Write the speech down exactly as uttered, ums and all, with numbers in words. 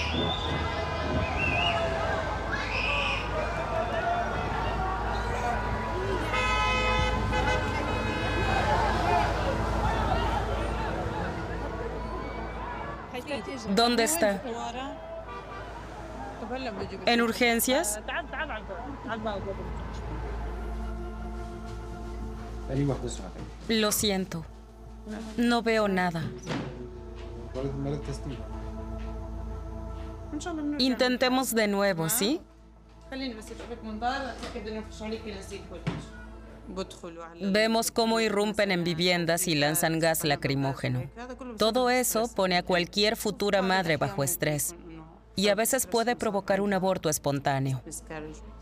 ¿Dónde está? ¿En urgencias? Lo siento. No veo nada. Intentemos de nuevo, ¿sí? Vemos cómo irrumpen en viviendas y lanzan gas lacrimógeno. Todo eso pone a cualquier futura madre bajo estrés y a veces puede provocar un aborto espontáneo.